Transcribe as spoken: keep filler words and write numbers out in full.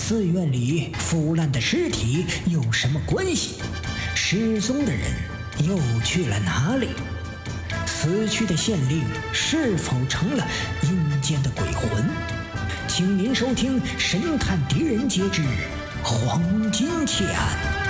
寺院里腐烂的尸体有什么关系？失踪的人又去了哪里？死去的县令是否成了阴间的鬼魂？请您收听《神探狄仁杰之黄金奇案》。